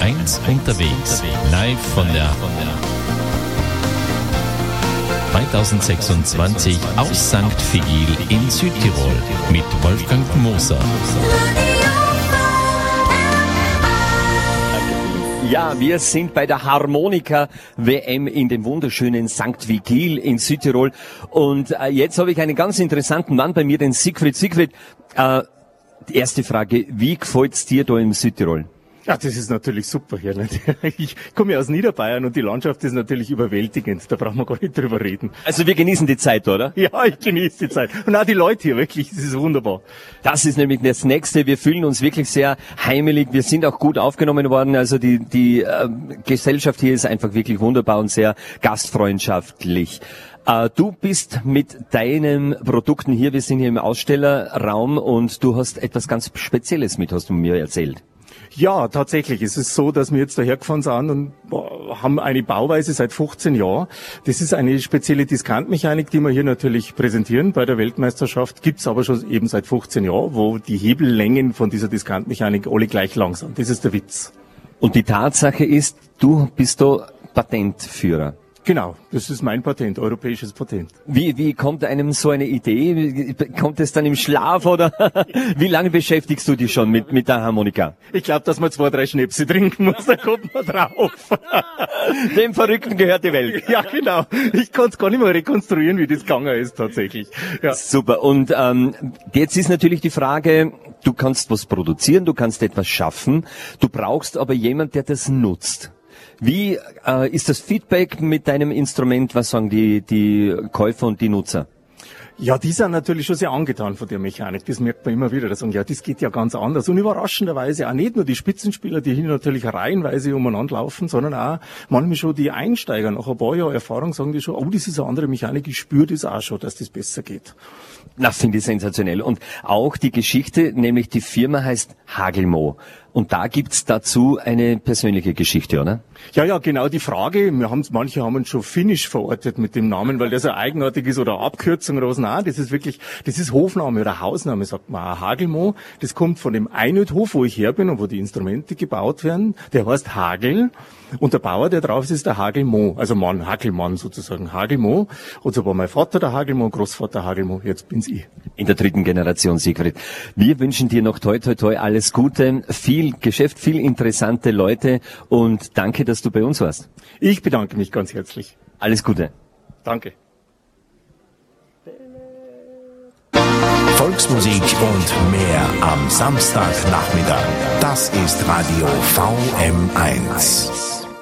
VM1 unterwegs. Live von der 2026 aus St. Vigil in Südtirol mit Wolfgang Moser. Ja, wir sind bei der Harmonika-WM in dem wunderschönen St. Vigil in Südtirol. Und jetzt habe ich einen ganz interessanten Mann bei mir, den Siegfried. Siegfried, die erste Frage, wie gefällt's dir da im Südtirol? Ja, das ist natürlich super hier. Nicht? Ich komme ja aus Niederbayern und die Landschaft ist natürlich überwältigend. Da brauchen wir gar nicht drüber reden. Also wir genießen die Zeit, oder? Ja, ich genieße die Zeit. Und auch die Leute hier, wirklich, das ist wunderbar. Das ist nämlich das Nächste. Wir fühlen uns wirklich sehr heimelig. Wir sind auch gut aufgenommen worden. Also die Gesellschaft hier ist einfach wirklich wunderbar und sehr gastfreundschaftlich. Du bist mit deinen Produkten hier. Wir sind hier im Ausstellerraum und du hast etwas ganz Spezielles mit, hast du mir erzählt. Ja, tatsächlich. Es ist so, dass wir jetzt dahergefahren sind und haben eine Bauweise seit 15 Jahren. Das ist eine spezielle Diskantmechanik, die wir hier natürlich präsentieren bei der Weltmeisterschaft. Gibt's aber schon eben seit 15 Jahren, wo die Hebellängen von dieser Diskantmechanik alle gleich lang sind. Das ist der Witz. Und die Tatsache ist, du bist da Patentführer. Genau, das ist mein Patent, europäisches Patent. Wie kommt einem so eine Idee? Kommt es dann im Schlaf oder wie lange beschäftigst du dich schon mit der Harmonika? Ich glaube, dass man 2-3 Schnäpse trinken muss, dann kommt man drauf. Dem Verrückten gehört die Welt. Ja, genau. Ich kann es gar nicht mehr rekonstruieren, wie das gegangen ist tatsächlich. Ja. Super. Und jetzt ist natürlich die Frage, du kannst was produzieren, du kannst etwas schaffen, du brauchst aber jemand, der das nutzt. Wie ist das Feedback mit deinem Instrument? Was sagen die Käufer und die Nutzer? Ja, die sind natürlich schon sehr angetan von der Mechanik. Das merkt man immer wieder. Die sagen, ja, das geht ja ganz anders. Und überraschenderweise auch nicht nur die Spitzenspieler, die hier natürlich reihenweise umeinander laufen, sondern auch manchmal schon die Einsteiger. Nach ein paar Jahren Erfahrung sagen die schon, oh, das ist eine andere Mechanik. Ich spüre das auch schon, dass das besser geht. Na, finde ich sensationell. Und auch die Geschichte, nämlich die Firma heißt Hagelmo. Und da gibt's dazu eine persönliche Geschichte, oder? Ja, genau, die Frage, manche haben uns schon Finnisch verortet mit dem Namen, weil das ein eigenartig ist oder eine Abkürzung oder was. Nein, das ist Hofname oder Hausname, sagt man auch. Hagelmo. Das kommt von dem Einödhof, wo ich her bin und wo die Instrumente gebaut werden. Der heißt Hagel. Und der Bauer, der drauf ist der Hagelmo, also Mann, Hagelmann sozusagen, Hagelmo. Und so war mein Vater der Hagelmo, Großvater Hagelmo, jetzt bin's ich. In der 3. Generation, Siegfried. Wir wünschen dir noch toi toi toi alles Gute, viel Geschäft, viel interessante Leute und danke, dass du bei uns warst. Ich bedanke mich ganz herzlich. Alles Gute. Danke. Volksmusik und mehr am Samstagnachmittag. Das ist Radio VM1.